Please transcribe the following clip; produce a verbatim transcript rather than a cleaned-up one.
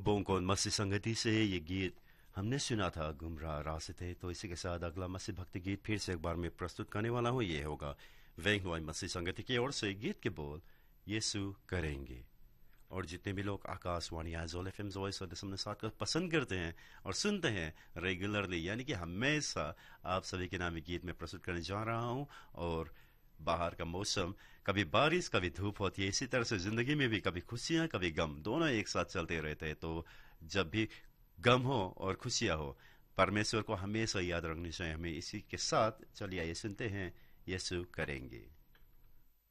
बोंकोन मसीह संगति से ये गीत हमने सुना था, गुमराह रास्ते। तो इसी के साथ अगला मसीह भक्ति गीत फिर से एक बार मैं प्रस्तुत करने वाला हूँ। ये होगा वेंगलोई मसीह संगति की ओर से। गीत के बोल यीशु करेंगे। और जितने भी लोग Akashvani Aizawl F M voice और दशमलव सात को पसंद करते हैं और सुनते हैं रेगुलरली, यानी कि हमेशा, आप सभी के नाम गीत में प्रस्तुत करने जा रहा हूँ। और बाहर का मौसम, कभी बारिश कभी धूप होती है, इसी तरह से जिंदगी में भी कभी खुशियां कभी गम, दोनों एक साथ चलते रहते हैं। तो जब भी गम हो और खुशियां हो, परमेश्वर को हमेशा याद रखनी चाहिए हमें। इसी के साथ चलिए आइए सुनते हैं यीशु करेंगे।